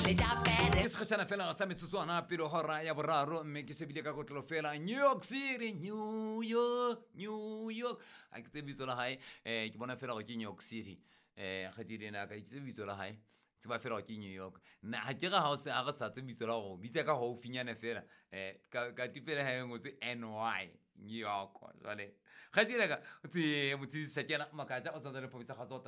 ke sekgetšana fela sa metsotswana pele hora ya boraro mme ke shebile ka kotlelo fela New York City, New York a ke tse bitso la hae ke bona fela go ke New York City ga direna ka ke tse bitso la hae se ba fela ke New York na ha ke ga ha go sa tse bitso la go bitsa ka ho finyane fela ka tipela ha ngo se NY New York jale ga dira ka tse motse sa kena makaja o sa le phobisa ga